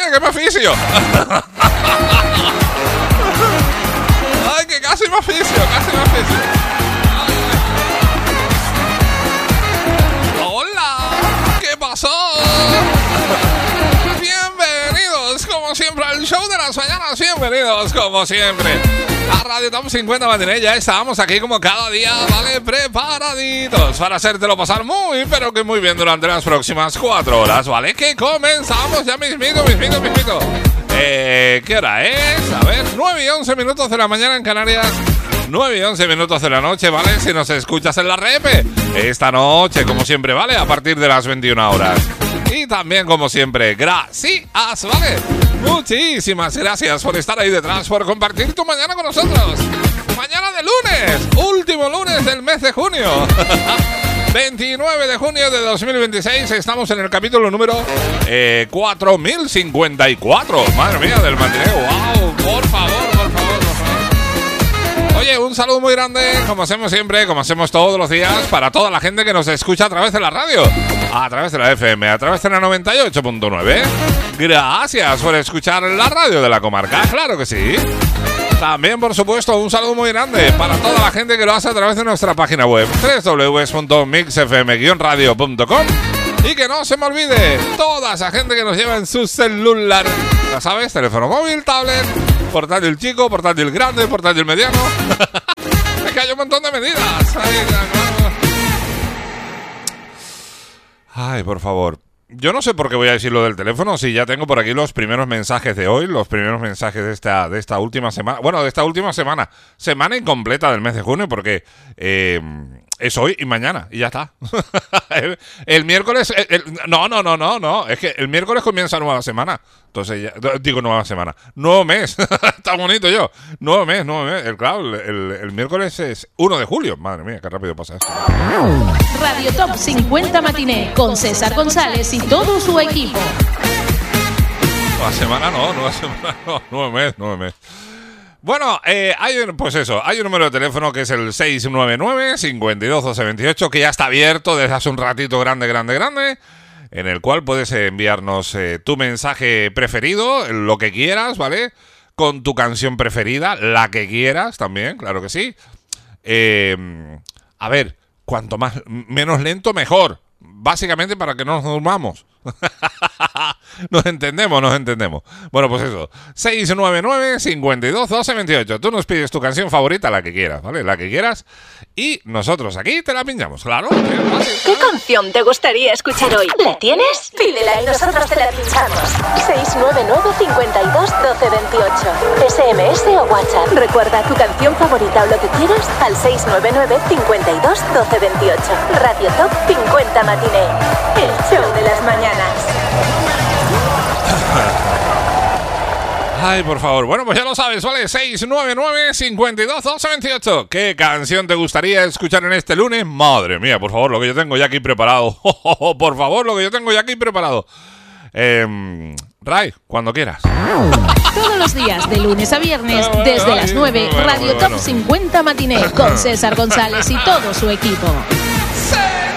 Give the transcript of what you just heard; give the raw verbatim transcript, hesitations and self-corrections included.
Oye, que me aficio. Ay, que casi me aficio, casi me aficio. Hola, ¿qué pasó? Bienvenidos, como siempre, al show de las mañanas. Bienvenidos, como siempre, a Radio Top cincuenta Matiné. Ya estamos aquí como cada día, ¿vale? Preparaditos para hacértelo pasar muy, pero que muy bien durante las próximas cuatro horas, ¿vale? Que comenzamos ya mismito, mismito, mismito. Eh, ¿Qué hora es? A ver, nueve y once minutos de la mañana en Canarias. nueve y once minutos de la noche, ¿vale? Si nos escuchas en la repe, esta noche, como siempre, ¿vale? A partir de las veintiuna horas. Y también, como siempre, gracias, ¿vale? Muchísimas gracias por estar ahí detrás, por compartir tu mañana con nosotros. Mañana de lunes, último lunes del mes de junio. veintinueve de junio de dos mil veintiséis, estamos en el capítulo número eh, cuatro mil cincuenta y cuatro. Madre mía, del matiné. ¡Wow! Por favor, por favor, por favor. Oye, un saludo muy grande, como hacemos siempre, como hacemos todos los días, para toda la gente que nos escucha a través de la radio, a través de la F M, a través de la noventa y ocho punto nueve. Gracias por escuchar la radio de la comarca, claro que sí. También, por supuesto, un saludo muy grande para toda la gente que lo hace a través de nuestra página web doble u doble u doble u punto mix f m guion radio punto com. Y que no se me olvide, toda esa gente que nos lleva en su celular, ya sabes, teléfono móvil, tablet, portátil chico, portátil grande, portátil mediano. Es que hay un montón de medidas. Ay, Ay, por favor. Yo no sé por qué voy a decir lo del teléfono, si ya tengo por aquí los primeros mensajes de hoy, los primeros mensajes de esta, de esta última semana, bueno, de esta última semana, semana incompleta del mes de junio, porque eh, es hoy y mañana, y ya está. el, el miércoles, el, el, no, no, no, no, no, es que el miércoles comienza nueva semana, entonces, ya, digo nueva semana, nuevo mes, está bonito yo, nuevo mes, nuevo mes, el, claro, el, el, el miércoles es uno de julio, madre mía, qué rápido pasa esto. Radio Top cincuenta Matiné, con César González y todo su equipo. Nueva semana no, nueva semana no, nuevo mes, nuevo mes. Bueno, eh, hay un, pues eso, hay un número de teléfono que es el seis nueve nueve, cinco dos, doce veintiocho, que ya está abierto desde hace un ratito grande, grande, grande, en el cual puedes enviarnos eh, tu mensaje preferido, lo que quieras, ¿vale? Con tu canción preferida, la que quieras también, claro que sí. Eh, a ver, cuanto más, menos lento, mejor. Básicamente para que no nos durmamos. Nos entendemos, nos entendemos. Bueno, pues eso, seis nueve nueve, cinco dos, doce veintiocho. Tú nos pides tu canción favorita, la que quieras, ¿vale? La que quieras. Y nosotros aquí te la pinchamos, claro. ¿Qué canción te gustaría escuchar hoy? ¿La tienes? Pídela y nosotros te la pinchamos. seis nueve nueve, cinco dos, doce veintiocho. S M S o WhatsApp. Recuerda tu canción favorita o lo que quieras al seis nueve nueve, cinco dos, doce veintiocho. Radio Top cincuenta Matiné, el show de las mañanas. Ay, por favor. Bueno, pues ya lo sabes, ¿vale? seis nueve nueve, cinco dos, doce veintiocho. ¿Qué canción te gustaría escuchar en este lunes? Madre mía, por favor, lo que yo tengo ya aquí preparado. Por favor, lo que yo tengo ya aquí preparado. Eh, Ray, cuando quieras. Todos los días, de lunes a viernes, desde las nueve, bueno, Radio bueno, Top bueno. cincuenta Matiné, con César González y todo su equipo. ¡Sí!